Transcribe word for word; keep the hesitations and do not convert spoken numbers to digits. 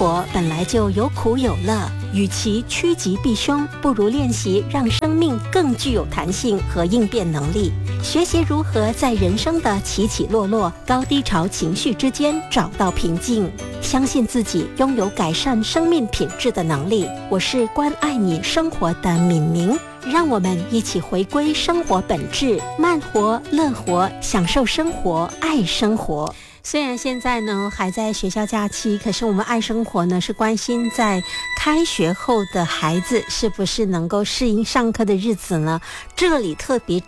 活本来就有苦有乐，与其趋吉避凶，不如练习让生命更具有弹性和应变能力，学习如何在人生的起起落落、高低潮情绪之间找到平静，相信自己拥有改善生命品质的能力。我是关爱你生活的敏明，让我们一起回归生活本质，慢活、乐活，享受生活，爱生活。虽然现在呢还在学校假期，可是我们爱生活呢是关心在开学后的孩子是不是能够适应上课的日子呢？这里特别